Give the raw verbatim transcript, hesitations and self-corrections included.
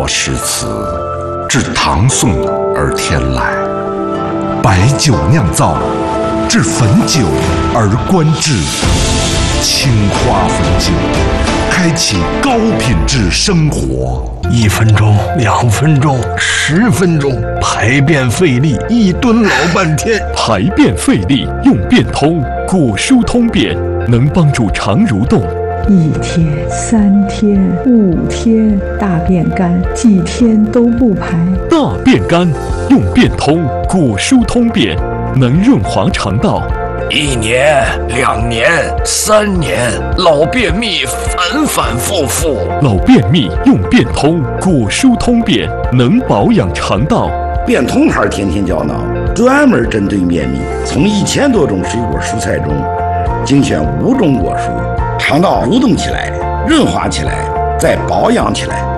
诗词，至唐宋而天来，白酒酿造，至汾酒而观之。青花汾酒，开启高品质生活。 一分钟，两分钟，十分钟，排便费力，一蹲老半天。 排便费力用便通，果蔬通便能帮助肠蠕动。 一天、三天、五天，大便干，几天都不排。 大便干用便通，果蔬通便能润滑肠道。 一年、两年、三年，老便秘反反复复。 老便秘用便通，果蔬通便能保养肠道。 便通牌天天胶囊专门针对便秘，从一千多种水果蔬菜中精选五种果蔬，肠道蠕动起来，润滑起来，再保养起来。